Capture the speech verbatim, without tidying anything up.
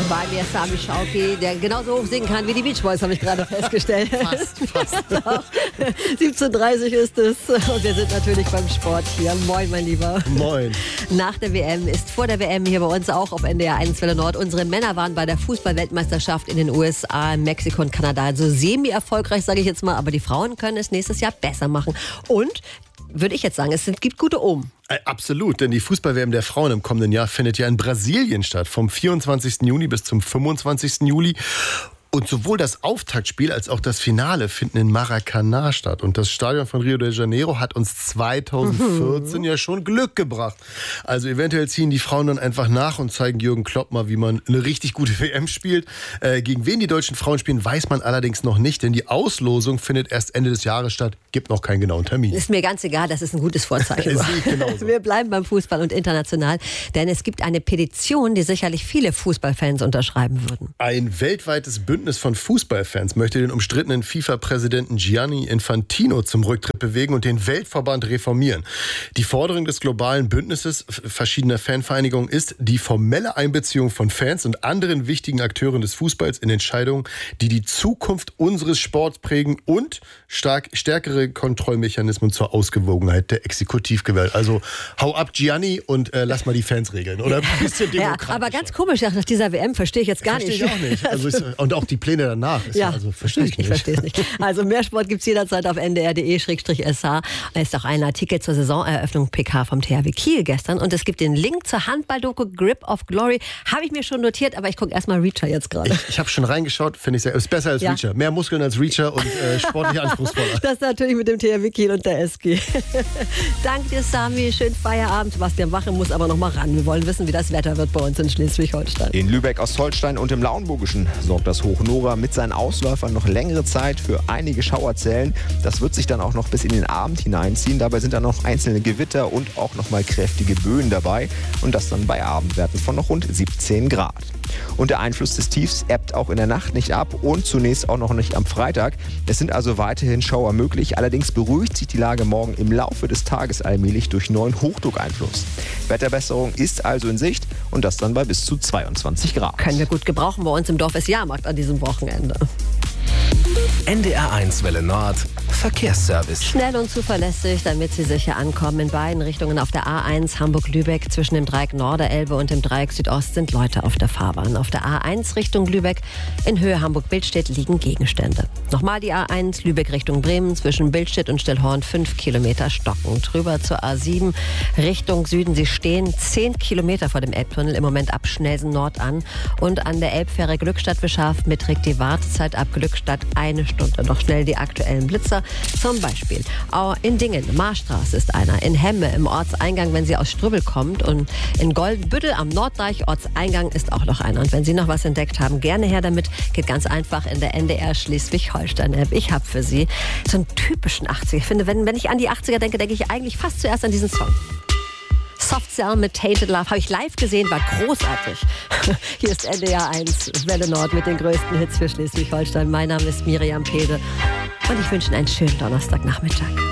Bei mir ist Sami Schauki, der genauso hoch singen kann wie die Beach Boys, habe ich gerade festgestellt. Fast, fast. siebzehn Uhr dreißig ist es und wir sind natürlich beim Sport hier. Moin, mein Lieber. Moin. Nach der W M ist vor der W M hier bei uns auch auf N D R eins Welle Nord. Unsere Männer waren bei der Fußball-Weltmeisterschaft in den U S A, Mexiko und Kanada. Also semi-erfolgreich, sage ich jetzt mal. Aber die Frauen können es nächstes Jahr besser machen. Und, würde ich jetzt sagen, es gibt gute Omen. Absolut, denn die Fußball-W M der Frauen im kommenden Jahr findet ja in Brasilien statt, vom vierundzwanzigsten Juni bis zum fünfundzwanzigsten Juli. Und sowohl das Auftaktspiel als auch das Finale finden in Maracanã statt. Und das Stadion von Rio de Janeiro hat uns zweitausendvierzehn mhm. ja schon Glück gebracht. Also eventuell ziehen die Frauen dann einfach nach und zeigen Jürgen Klopp mal, wie man eine richtig gute W M spielt. Äh, gegen wen die deutschen Frauen spielen, weiß man allerdings noch nicht, denn die Auslosung findet erst Ende des Jahres statt. Gibt noch keinen genauen Termin. Ist mir ganz egal, das ist ein gutes Vorzeichen. Genauso. Wir bleiben beim Fußball und international, denn es gibt eine Petition, die sicherlich viele Fußballfans unterschreiben würden. Ein weltweites Bündnis von Fußballfans möchte den umstrittenen FIFA-Präsidenten Gianni Infantino zum Rücktritt bewegen und den Weltverband reformieren. Die Forderung des globalen Bündnisses verschiedener Fanvereinigungen ist die formelle Einbeziehung von Fans und anderen wichtigen Akteuren des Fußballs in Entscheidungen, die die Zukunft unseres Sports prägen und stark, stärkere Kontrollmechanismen zur Ausgewogenheit der Exekutivgewalt. Also hau ab, Gianni, und äh, lass mal die Fans regeln. Oder ein bisschen demokratisch. Ja, aber ganz komisch, nach dieser W M verstehe ich jetzt gar verstehe nicht. Verstehe ich auch nicht. Also ist, und auch die Pläne danach. Ist ja, also verstehe ich nicht. Ich verstehe es nicht. Also mehr Sport gibt es jederzeit auf n d r punkt d e slash s h. Da ist auch ein Artikel zur Saisoneröffnung P K vom T H W Kiel gestern. Und es gibt den Link zur Handball-Doku Grip of Glory. Habe ich mir schon notiert, aber ich gucke erstmal Reacher jetzt gerade. Ich, ich habe schon reingeschaut, finde ich sehr, ist besser als ja. Reacher. Mehr Muskeln als Reacher und äh, sportlich anspruchsvoller. Das natürlich mit dem T H W Kiel und der S G. Danke dir, Sami. Schönen Feierabend. Sebastian Wache muss aber noch mal ran. Wir wollen wissen, wie das Wetter wird bei uns in Schleswig-Holstein. In Lübeck-Ostholstein und im Lauenburgischen sorgt das Hoch Nora mit seinen Ausläufern noch längere Zeit für einige Schauerzellen. Das wird sich dann auch noch bis in den Abend hineinziehen. Dabei sind dann noch einzelne Gewitter und auch noch mal kräftige Böen dabei. Und das dann bei Abendwerten von noch rund siebzehn Grad. Und der Einfluss des Tiefs ebbt auch in der Nacht nicht ab und zunächst auch noch nicht am Freitag. Es sind also weiterhin Schauer möglich. Allerdings beruhigt sich die Lage morgen im Laufe des Tages allmählich durch neuen Hochdruckeinfluss. Wetterbesserung ist also in Sicht und das dann bei bis zu zweiundzwanzig Grad. Können wir gut gebrauchen. Bei uns im Dorf ist Jahrmarkt an diesem Wochenende. N D R eins Welle Nord Verkehrsservice. Schnell und zuverlässig, damit Sie sicher ankommen. In beiden Richtungen auf der A eins Hamburg-Lübeck zwischen dem Dreieck Norderelbe und dem Dreieck Südost sind Leute auf der Fahrbahn. Auf der A eins Richtung Lübeck in Höhe Hamburg-Billstedt liegen Gegenstände. Nochmal die A eins Lübeck Richtung Bremen zwischen Billstedt und Stillhorn fünf Kilometer stocken. Drüber zur A sieben Richtung Süden. Sie stehen zehn Kilometer vor dem Elbtunnel im Moment ab Schnelsen Nord an. Und an der Elbfähre Glückstadt beschafft beträgt die Wartezeit ab Glückstadt eine Stunde. Noch schnell die aktuellen Blitzer. Zum Beispiel in Dingen, Marstraße ist einer, in Hemme im Ortseingang, wenn Sie aus Strübbel kommt, und in Goldenbüttel am Norddeich Ortseingang ist auch noch einer. Und wenn Sie noch was entdeckt haben, gerne her damit. Geht ganz einfach in der N D R Schleswig-Holstein-App. Ich habe für Sie so einen typischen achtziger. Ich finde, wenn, wenn ich an die achtziger denke, denke ich eigentlich fast zuerst an diesen Song. Soft Cell mit Tainted Love habe ich live gesehen, war großartig. Hier ist N D R eins Welle Nord mit den größten Hits für Schleswig-Holstein. Mein Name ist Miriam Pede und ich wünsche Ihnen einen schönen Donnerstagnachmittag.